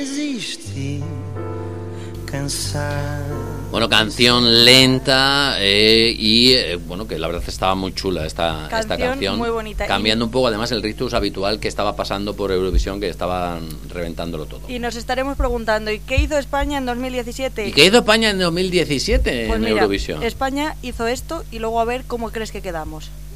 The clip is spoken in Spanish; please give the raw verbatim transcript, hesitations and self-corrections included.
Bueno, canción lenta eh, y eh, bueno, que la verdad estaba muy chula esta canción, esta canción muy bonita, cambiando y... un poco además el ritmo habitual que estaba pasando por Eurovisión, que estaban reventándolo todo. Y nos estaremos preguntando, ¿y qué hizo España en dos mil diecisiete? ¿Y qué hizo España en dos mil diecisiete pues en mira, Eurovisión? España hizo esto y luego a ver cómo crees que quedamos.